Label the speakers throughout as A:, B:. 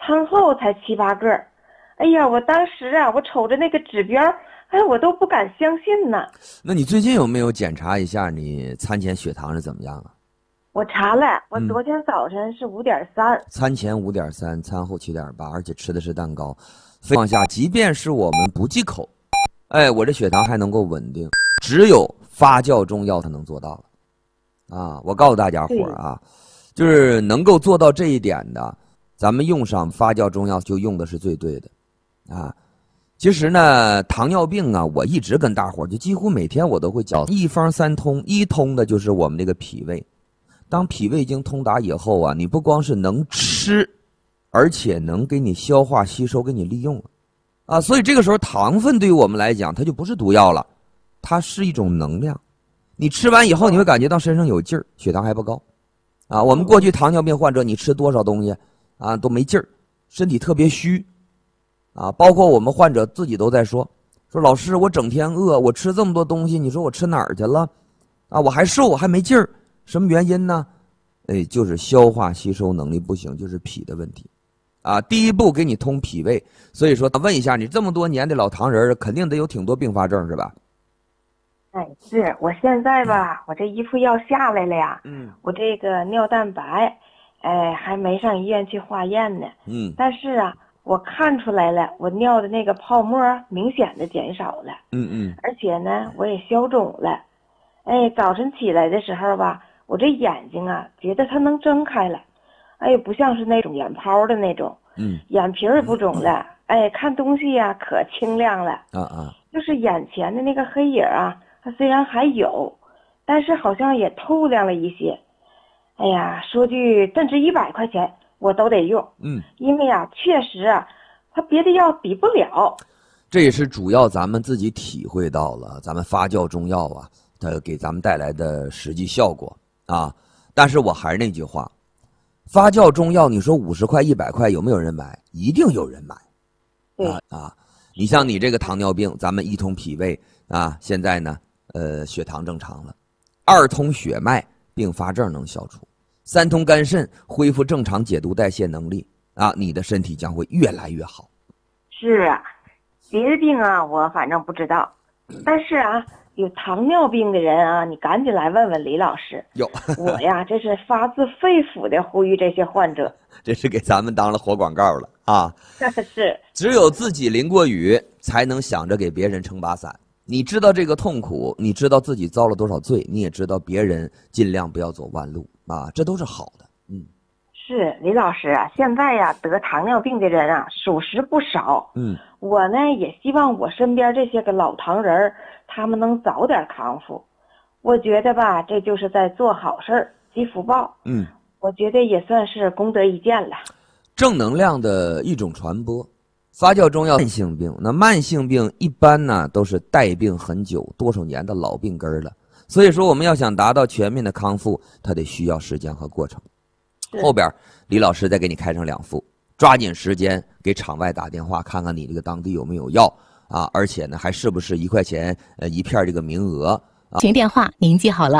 A: 餐后才7、8个。哎呀，我当时啊，我瞅着那个指标，哎，我都不敢相信呢。
B: 那你最近有没有检查一下你餐前血糖是怎么样啊？
A: 我查了，我昨天早晨是5.3，
B: 餐前5.3，餐后7.8，而且吃的是蛋糕。情况下，即便是我们不忌口，哎，我这血糖还能够稳定，只有发酵中药才能做到了。啊，我告诉大家伙儿啊，就是能够做到这一点的，咱们用上发酵中药就用的是最对的。啊，其实呢，糖尿病啊，我一直跟大伙儿就几乎每天我都会讲一方三通，一通的就是我们这个脾胃。当脾胃经通达以后啊，你不光是能吃，而且能给你消化吸收，给你利用了，啊，所以这个时候糖分对于我们来讲，它就不是毒药了，它是一种能量。你吃完以后，你会感觉到身上有劲儿，血糖还不高，啊，我们过去糖尿病患者，你吃多少东西啊都没劲儿，身体特别虚，啊，包括我们患者自己都在说老师，我整天饿，我吃这么多东西，你说我吃哪儿去了？啊，我还瘦，我还没劲儿。什么原因呢？哎，就是消化吸收能力不行，就是脾的问题，啊，第一步给你通脾胃。所以说，问一下你这么多年的老糖人，肯定得有挺多并发症是吧？
A: 哎，是我现在吧，我这一副药下来了呀，我这个尿蛋白，哎，还没上医院去化验呢，但是啊，我看出来了，我尿的那个泡沫明显的减少了，而且呢，我也消肿了，哎，早晨起来的时候吧。我这眼睛啊，觉得它能睁开了，哎，不像是那种眼泡的那种，眼皮也不肿了，哎，看东西呀可清亮了，就是眼前的那个黑影啊，它虽然还有，但是好像也透亮了一些。哎呀，说句真值100块钱我都得用，因为啊，确实啊，它别的药比不了。
B: 这也是主要咱们自己体会到了，咱们发酵中药啊，它给咱们带来的实际效果。啊，但是我还是那句话，发酵中药，你说50块、100块，有没有人买？一定有人买。你像你这个糖尿病，咱们一通脾胃啊，现在呢，血糖正常了；2通血脉，并发症能消除；3通肝肾，恢复正常解毒代谢能力啊，你的身体将会越来越好。
A: 是啊，别的病啊，我反正不知道，但是啊。有糖尿病的人啊，你赶紧来问问李老师。
B: 有
A: 我呀，这是发自肺腑的呼吁这些患者。
B: 这是给咱们当了活广告了啊！
A: 是，
B: 只有自己淋过雨，才能想着给别人撑把伞。你知道这个痛苦，你知道自己遭了多少罪，你也知道别人尽量不要走弯路啊，这都是好的。
A: 是李老师啊，现在呀得糖尿病的人啊，属实不少。我呢也希望我身边这些个老糖人，他们能早点康复。我觉得吧，这就是在做好事儿，积福报。我觉得也算是功德一件了。
B: 正能量的一种传播。发酵中药慢性病，那慢性病一般呢都是带病很久，多少年的老病根了。所以说，我们要想达到全面的康复，它得需要时间和过程。后边李老师再给你开上2副，抓紧时间给场外打电话，看看你这个当地有没有药啊，而且呢还是不是1块钱一片这个名额啊。
C: 请电话您记好了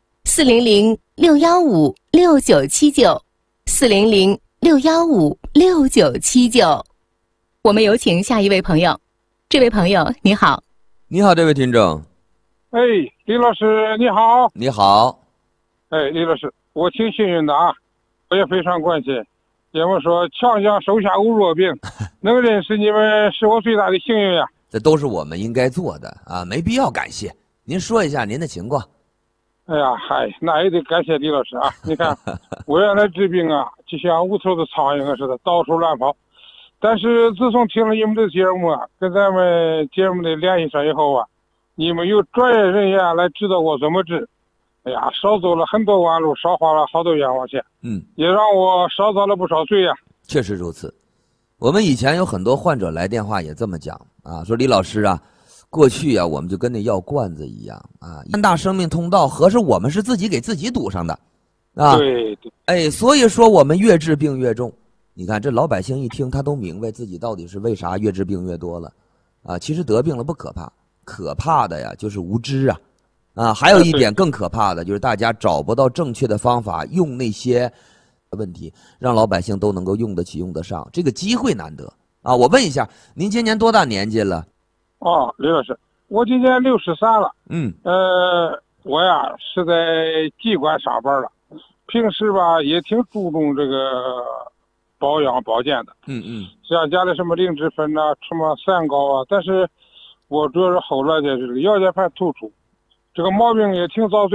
C: ，400-615-6979，400-615-6979。我们有请下一位朋友。这位朋友你好。
B: 你好，这位听众。
D: 哎，李老师你好。
B: 你好。
D: 哎，李老师，我挺幸运的啊，我也非常关心。节目说强将手下无弱兵，能认识你们是我最大的幸运呀。
B: 这都是我们应该做的啊，没必要感谢。您说一下您的情况。
D: 哎呀，嗨，那也得感谢李老师啊！你看，我原来治病啊，就像无头的苍蝇似的，到处乱跑。但是自从听了你们的节目啊，跟咱们节目的联系上以后啊，你们有专业人员来指导我怎么治。哎呀，少走了很多弯路，少花了好多冤枉钱，也让我少遭了不少罪呀。
B: 确实如此，我们以前有很多患者来电话也这么讲啊，说李老师啊，过去啊我们就跟那药罐子一样啊，3大生命通道合着我们是自己给自己堵上的，啊，
D: 对，
B: 哎，所以说我们越治病越重。你看这老百姓一听，他都明白自己到底是为啥越治病越多了，啊，其实得病了不可怕，可怕的呀就是无知啊。还有一点更可怕的就是大家找不到正确的方法，用那些问题，让老百姓都能够用得起、用得上，这个机会难得啊！我问一下，您今年多大年纪了？
D: 哦，李老师，我今年63了。我呀是在机关上班了，平时吧也挺注重这个保养保健的。像家里什么灵芝粉呐、什么三高啊，但是我主要是后来就是腰间盘突出，这个毛病也挺早。